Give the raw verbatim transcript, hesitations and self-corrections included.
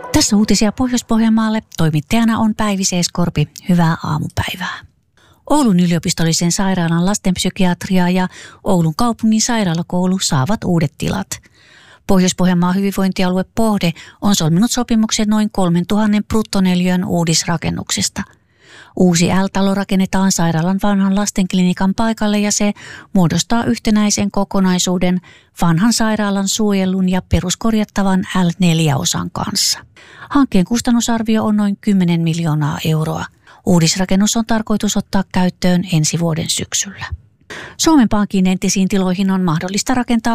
Tässä uutisia Pohjois-Pohjanmaalle. Toimittajana on Päivi Seeskorpi. Hyvää aamupäivää. Oulun yliopistollisen sairaalan lastenpsykiatria ja Oulun kaupungin sairaalakoulu saavat uudet tilat. Pohjois-Pohjanmaan hyvinvointialue Pohde on solminut sopimuksen noin kolmetuhatta bruttoneliön uudisrakennuksesta. Uusi L-talo rakennetaan sairaalan vanhan lastenklinikan paikalle ja se muodostaa yhtenäisen kokonaisuuden vanhan sairaalan suojelun ja peruskorjattavan L neljä -osan kanssa. Hankkeen kustannusarvio on noin kymmenen miljoonaa euroa. Uudisrakennus on tarkoitus ottaa käyttöön ensi vuoden syksyllä. Suomen Pankin entisiin tiloihin on mahdollista rakentaa